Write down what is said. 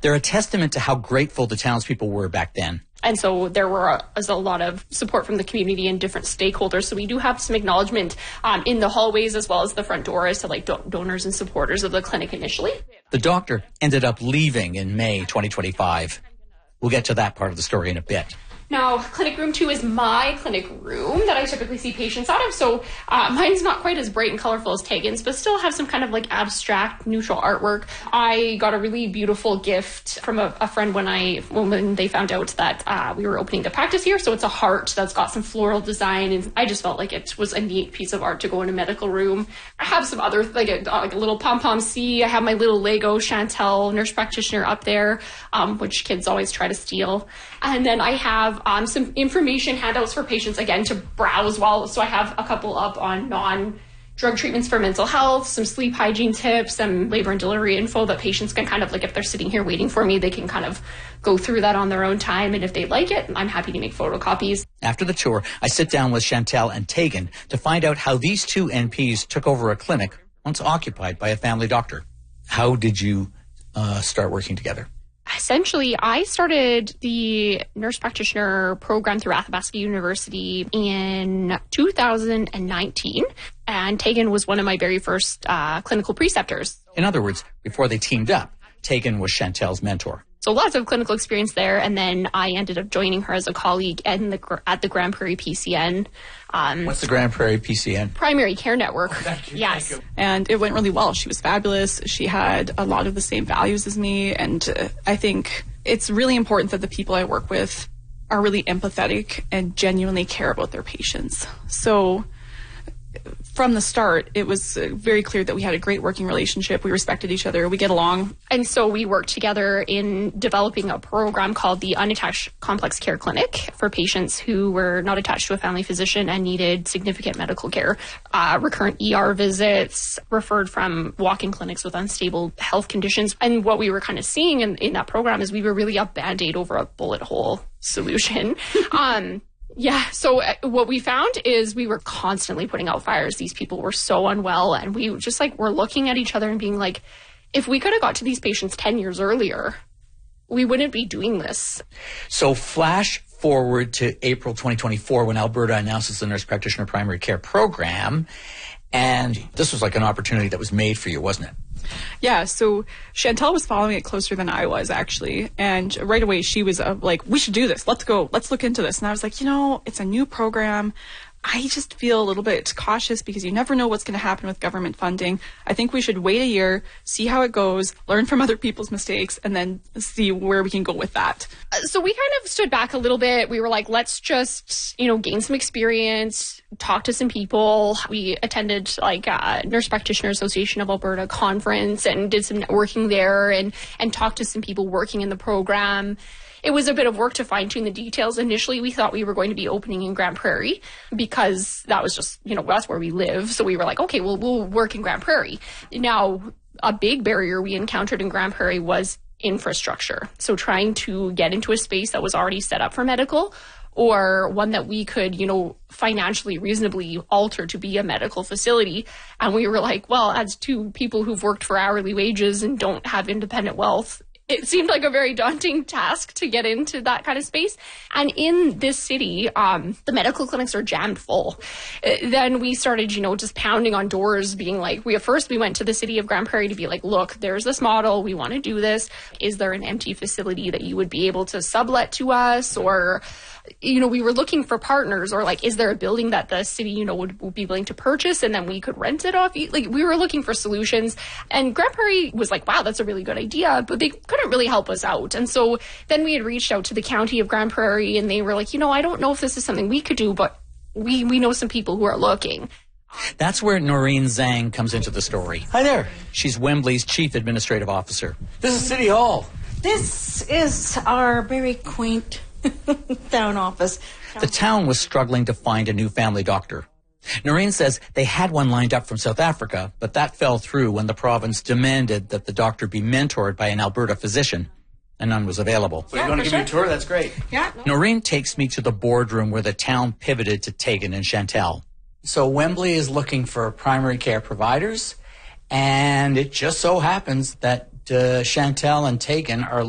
They're a testament to how grateful the townspeople were back then. And so there was a lot of support from the community and different stakeholders. So we do have some acknowledgement in the hallways as well as the front door as to like donors and supporters of the clinic initially. The doctor ended up leaving in May 2025. We'll get to that part of the story in a bit. Now, Clinic Room 2 is my clinic room that I typically see patients out of. So mine's not quite as bright and colorful as Tegan's, but still have some kind of like abstract, neutral artwork. I got a really beautiful gift from a friend when they found out that we were opening the practice here. So it's a heart that's got some floral design. And I just felt like it was a neat piece of art to go in a medical room. I have some other, like a little pom-pom C. I have my little Lego Chantel nurse practitioner up there, which kids always try to steal. And then I have some information handouts for patients, again, to browse while. So I have a couple up on non-drug treatments for mental health, some sleep hygiene tips, some labor and delivery info that patients can kind of, like, if they're sitting here waiting for me, they can kind of go through that on their own time. And if they like it, I'm happy to make photocopies. After the tour, I sit down with Chantel and Tegan to find out how these two NPs took over a clinic once occupied by a family doctor. How did you start working together? Essentially, I started the nurse practitioner program through Athabasca University in 2019, and Tegan was one of my very first clinical preceptors. In other words, before they teamed up, Tegan was Chantel's mentor. So lots of clinical experience there, and then I ended up joining her as a colleague at the Grand Prairie PCN. What's the Grand Prairie PCN? Primary Care Network. Oh, thank you. Yes. Thank you. And it went really well. She was fabulous. She had a lot of the same values as me, and I think it's really important that the people I work with are really empathetic and genuinely care about their patients. So from the start, it was very clear that we had a great working relationship. We respected each other. We get along. And so we worked together in developing a program called the Unattached Complex Care Clinic for patients who were not attached to a family physician and needed significant medical care, recurrent ER visits, referred from walk-in clinics with unstable health conditions. And what we were kind of seeing in that program is we were really a Band-Aid over a bullet hole solution. Yeah, so what we found is we were constantly putting out fires. These people were so unwell, and we just were looking at each other and being like, if we could have got to these patients 10 years earlier, we wouldn't be doing this. So flash forward to April 2024 when Alberta announces the Nurse Practitioner Primary Care Program, and this was like an opportunity that was made for you, wasn't it? Yeah, so Chantel was following it closer than I was, actually. And right away, she was like, we should do this. Let's go. Let's look into this. And I was like, it's a new program. I just feel a little bit cautious because you never know what's going to happen with government funding. I think we should wait a year, see how it goes, learn from other people's mistakes, and then see where we can go with that. So we kind of stood back a little bit. We were like, let's just, gain some experience, talk to some people. We attended Nurse Practitioner Association of Alberta conference and did some networking there and talked to some people working in the program. It was a bit of work to fine-tune the details. Initially, we thought we were going to be opening in Grand Prairie because that was just, that's where we live. So we were like, okay, well, we'll work in Grand Prairie. Now, a big barrier we encountered in Grand Prairie was infrastructure. So trying to get into a space that was already set up for medical or one that we could, financially reasonably alter to be a medical facility. And we were like, well, as two people who've worked for hourly wages and don't have independent wealth, it seemed like a very daunting task to get into that kind of space. And in this city, the medical clinics are jammed full. Then we started, just pounding on doors, being like, we went to the city of Grand Prairie to be like, look, there's this model. We want to do this. Is there an empty facility that you would be able to sublet to us? Or, we were looking for partners, or is there a building that the city, would be willing to purchase and then we could rent it off? We were looking for solutions. And Grand Prairie was like, wow, that's a really good idea, but they couldn't really help us out. And so then we had reached out to the county of Grand Prairie and they were like, I don't know if this is something we could do, but we know some people who are looking. That's where Noreen Zhang comes into the story. Hi there. She's Wembley's Chief Administrative Officer. This is City Hall. This is our very quaint town office. The town was struggling to find a new family doctor. Noreen says they had one lined up from South Africa, but that fell through when the province demanded that the doctor be mentored by an Alberta physician, and none was available. So you want to give me a tour? That's great. Yeah. Noreen takes me to the boardroom where the town pivoted to Tegan and Chantel. So Wembley is looking for primary care providers, and it just so happens that Chantel and Tegan are